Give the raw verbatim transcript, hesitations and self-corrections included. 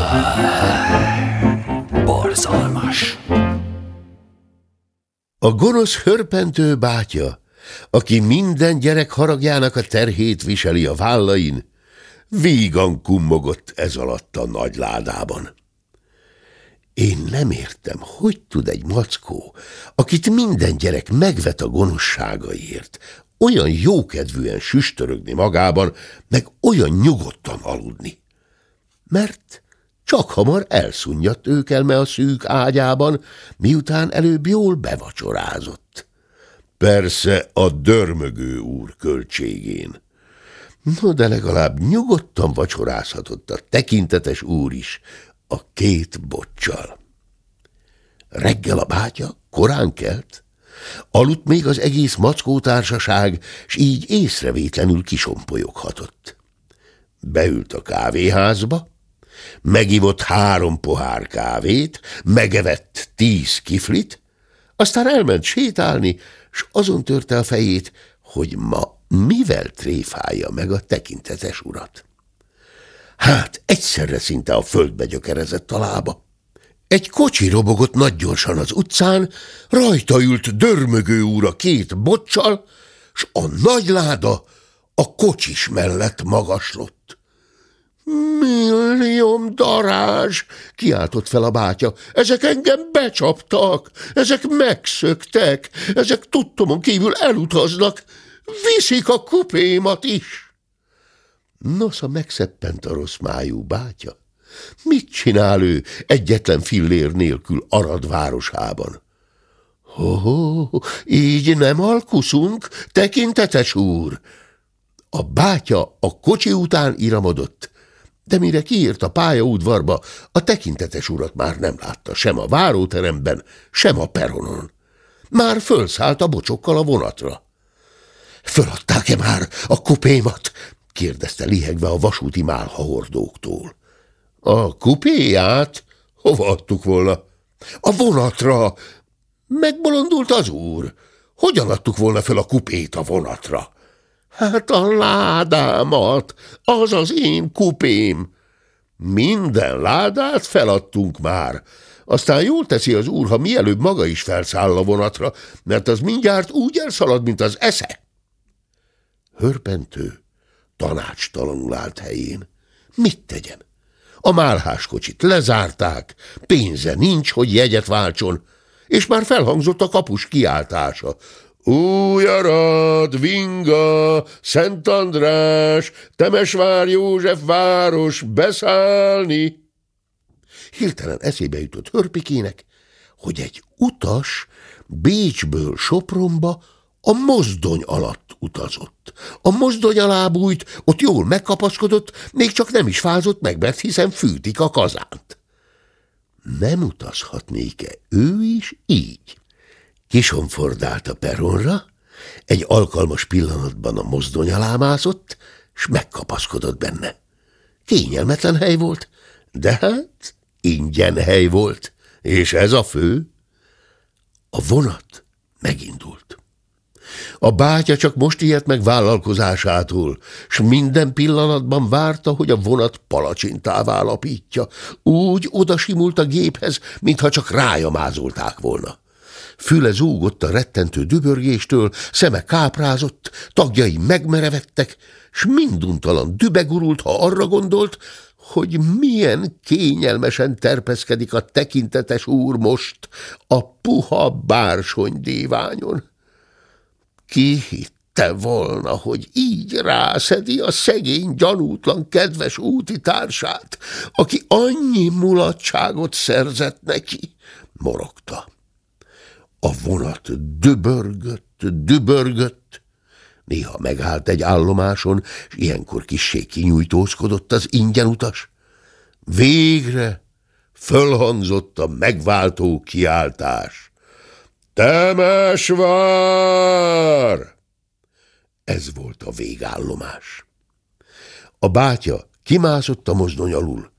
Borzalmas. A gonosz hörpentő bátya, aki minden gyerek haragjának a terhét viseli a vállain, vígan kummogott ez alatt a nagy ládában. Én nem értem, hogy tud egy mackó, akit minden gyerek megvet a gonoszságaiért, olyan jókedvűen süstörögni magában, meg olyan nyugodtan aludni. Mert csak hamar elszunnyat őkelme a szűk ágyában, miután előbb jól bevacsorázott. Persze a dörmögő úr költségén. No, de legalább nyugodtan vacsorázhatott a tekintetes úr is a két boccsal. Reggel a bátya korán kelt, aludt még az egész mackótársaság, s így észrevétlenül kisompolyoghatott. Beült a kávéházba, megivott három pohár kávét, megevett tíz kiflit, aztán elment sétálni, s azon törte a fejét, hogy ma mivel tréfálja meg a tekintetes urat. Hát egyszerre szinte a földbe gyökerezett a lába. Egy kocsi robogott nagygyorsan az utcán, rajta ült dörmögő úr a két boccsal, s a nagy láda a kocsis mellett magaslott. Millióm darázs! Kiáltott fel a bátya. Ezek engem becsaptak, ezek megszöktek, ezek tudtomon kívül elutaznak, viszik a kupémat is. Nosza megszeppent a rossz májú bátya. Mit csinál ő egyetlen fillér nélkül Arad városában? Ho, így nem alkuszunk, tekintetes úr! A bátya a kocsi után iramodott, de mire kiért a pályaudvarba, a tekintetes urat már nem látta sem a váróteremben, sem a peronon. Már fölszállt a bocsokkal a vonatra. Föladták-e már a kupémat? Kérdezte lihegve a vasúti málhahordóktól. A kupéját? Hova adtuk volna? A vonatra. Megbolondult az úr. Hogyan adtuk volna fel a kupét a vonatra? Hát a ládámat, az az én kupém. Minden ládát feladtunk már. Aztán jól teszi az úr, ha mielőbb maga is felszáll a vonatra, mert az mindjárt úgy elszalad, mint az esze. Hörpentő tanácstalanul állt helyén. Mit tegyen? A málháskocsit lezárták, pénze nincs, hogy jegyet váltson, és már felhangzott a kapus kiáltása. Újarad, Vinga, Szent András, Temesvár József város, beszállni! Hirtelen eszébe jutott Hörpikének, hogy egy utas Bécsből Sopronba a mozdony alatt utazott. A mozdony alá bújt, ott jól megkapaszkodott, még csak nem is fázott meg, mert hiszen fűtik a kazánt. Nem utazhatnék-e ő is így? Kisomfordált a peronra, egy alkalmas pillanatban a mozdony alá mászott, s megkapaszkodott benne. Kényelmetlen hely volt, de hát ingyen hely volt, és ez a fő. A vonat megindult. A bátya csak most ijedt meg vállalkozásától, s minden pillanatban várta, hogy a vonat palacsintává alapítja. Úgy odasimult a géphez, mintha csak rája mázolták volna. Füle zúgott a rettentő dübörgéstől, szeme káprázott, tagjai megmerevettek, s minduntalan dübegurult, ha arra gondolt, hogy milyen kényelmesen terpeszkedik a tekintetes úr most a puha bársonydíványon. Ki hitte volna, hogy így rászedi a szegény, gyanútlan, kedves útitársát, aki annyi mulatságot szerzett neki, morogta. A vonat dübörgött, dübörgött, néha megállt egy állomáson, s ilyenkor kissé kinyújtózkodott az ingyenutas. Végre fölhangzott a megváltó kiáltás. Temesvár! Ez volt a végállomás. A bátya kimászott a mozdony alul,